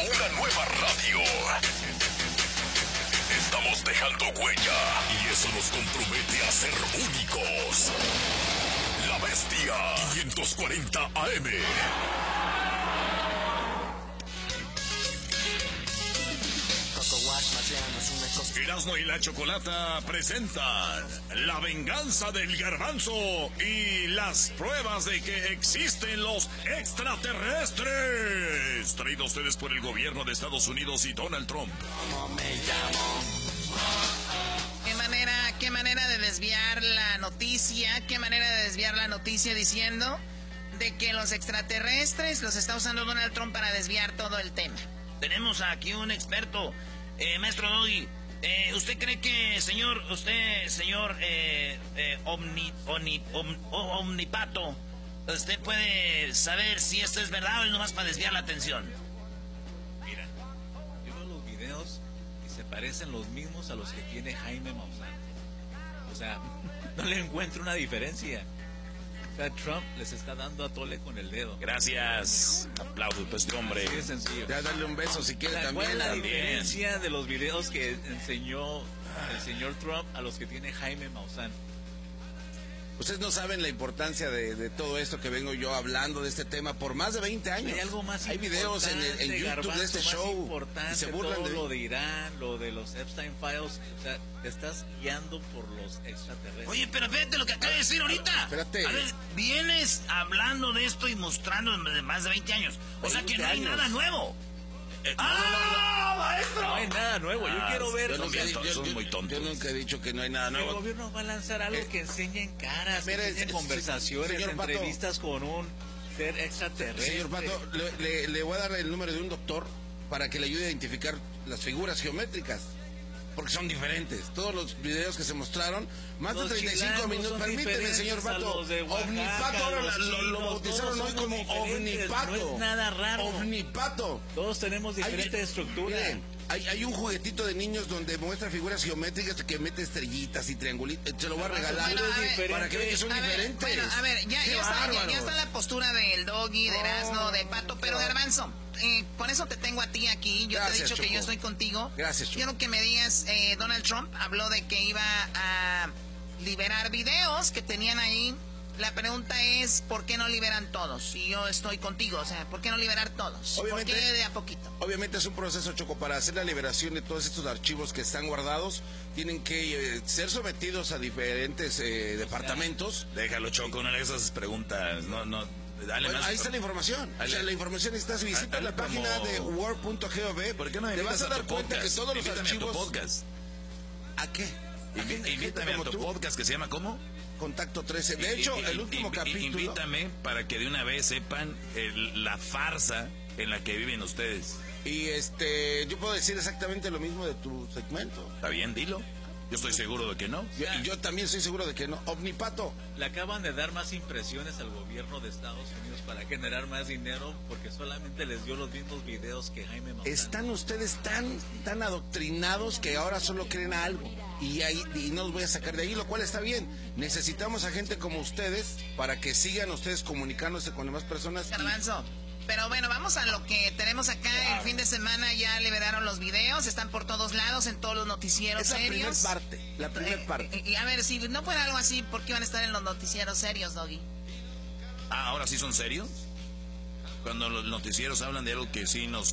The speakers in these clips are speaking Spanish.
una nueva radio. Estamos dejando huella y eso nos compromete a ser únicos. La Bestia 540 AM. Erasmo y la Chocolata presentan La Venganza del Garbanzo y las pruebas de que existen los extraterrestres. Traído a ustedes por el gobierno de Estados Unidos y Donald Trump. Qué manera de desviar la noticia, diciendo de que los extraterrestres los está usando Donald Trump para desviar todo el tema. Tenemos aquí un experto, maestro Doggy. ¿Usted cree que, señor Omnipato, usted puede saber si esto es verdad o es nomás para desviar la atención? Mira, yo veo los videos y se parecen los mismos a los que tiene Jaime Maussan. O sea, no le encuentro una diferencia. O sea, Trump les está dando a tole con el dedo. Gracias. Aplaudo a este hombre. Así de sencillo. Ya dale un beso si quiere también. ¿Cuál es la diferencia de los videos que enseñó el señor Trump a los que tiene Jaime Maussan? Ustedes no saben la importancia de todo esto que vengo yo hablando de este tema por más de 20 años. Hay algo más Hay videos en YouTube Garbanzo, de este show y se burlan todo de lo de Irán, lo de los Epstein Files. O sea, te estás guiando por los extraterrestres. Oye, pero fíjate lo que acaba de decir ahorita. Espérate. A ver, vienes hablando de esto y mostrando de más de 20 años. O sea que no hay nada nuevo. ¡Maestro! No hay nada nuevo. Yo quiero ver. Son muy tontos. Yo nunca he dicho que no hay nada nuevo. El gobierno va a lanzar algo que enseñe en caras, mire, que enseñe conversaciones, señor Pato, entrevistas con un ser extraterrestre. Señor Pato, le voy a dar el número de un doctor para que le ayude a identificar las figuras geométricas. Porque son diferentes. Todos los videos que se mostraron, más Los de 35 chilangos minutos. son Permíteme, señor diferentes a Pato. los de Oaxaca, Omnipato ahora los lo chinos, bautizaron todos hoy como somos diferentes, Omnipato. no es nada raro. Omnipato. Todos tenemos diferentes estructuras. Miren, hay un juguetito de niños donde muestra figuras geométricas que mete estrellitas y triangulitos. Se lo voy a regalar para que vean que son diferentes. Bueno, a ver, ya está la postura del Doggy, de Erasmo, de Pato, pero Garbanzo, con eso te tengo a ti aquí. Yo te he dicho que yo estoy contigo. Gracias, Choco. Quiero que me digas, Donald Trump habló de que iba a liberar videos que tenían ahí. La pregunta es, ¿por qué no liberan todos? Y yo estoy contigo, o sea, ¿por qué no liberar todos? Obviamente, ¿por qué de a poquito? Obviamente es un proceso, Choco, para hacer la liberación de todos estos archivos que están guardados. Tienen que ser sometidos a diferentes departamentos. Déjalo, Choco, no le hagas esas preguntas. No, dale Bueno, más. ahí está la información. O sea, la información está. Si visitas la página de word.gov, ¿por qué no te vas a dar tu cuenta podcast? que todos los Invítame archivos. a tu podcast. ¿A qué? Invítame a tu podcast que se llama ¿cómo? Contacto 13. De hecho, el último capítulo. Invítame para que de una vez sepan la farsa en la que viven ustedes. Y yo puedo decir exactamente lo mismo de tu segmento. ¿Está bien? Dilo. Yo estoy seguro de que no. Yo también estoy seguro de que no. Omnipato. Le acaban de dar más impresiones al gobierno de Estados Unidos para generar más dinero porque solamente les dio los mismos videos que Jaime Maussan. Están ustedes tan adoctrinados que ahora solo creen algo y no los voy a sacar de ahí, lo cual está bien. Necesitamos a gente como ustedes para que sigan ustedes comunicándose con demás personas. Garbanzo. Pero bueno, vamos a lo que tenemos acá. Claro. El fin de semana ya liberaron los videos, están por todos lados, en todos los noticieros serios. La primera parte. Y a ver, si no fuera algo así, ¿por qué van a estar en los noticieros serios, Doggy? ¿Ahora sí son serios? Cuando los noticieros hablan de algo que sí nos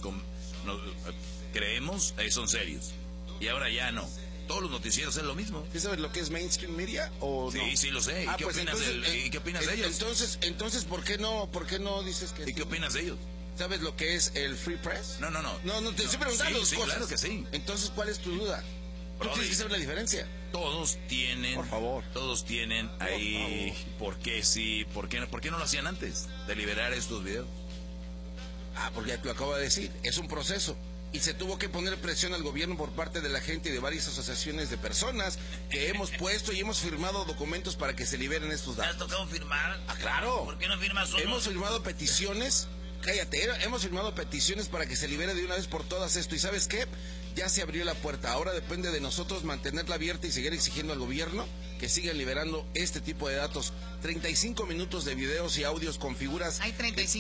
creemos, ahí son serios. Y ahora ya no. Todos los noticieros es lo mismo. ¿Sí sabes lo que es mainstream media o no? Sí, lo sé. ¿Y qué opinas de ellos? Entonces, ¿por qué no dices que ¿Y qué opinas de ellos? ¿Sabes lo que es el free press? No, te estoy preguntando sí, cosas. Claro que sí. Entonces, ¿cuál es tu duda? ¿Tú tienes que saber la diferencia? Todos tienen... Por favor. Todos tienen ahí... ¿Por qué sí? ¿Por qué no lo hacían antes de liberar estos videos? Porque ya te lo acabo de decir. Es un proceso. Y se tuvo que poner presión al gobierno por parte de la gente y de varias asociaciones de personas que hemos puesto y hemos firmado documentos para que se liberen estos datos. ¿Te has tocado firmar? Claro. ¿Por qué no firmas solo? Hemos firmado peticiones. Cállate, hemos firmado peticiones para que se libere de una vez por todas esto. ¿Y sabes qué? Ya se abrió la puerta. Ahora depende de nosotros mantenerla abierta y seguir exigiendo al gobierno que sigan liberando este tipo de datos. 35 minutos de videos y audios con figuras. Hay 35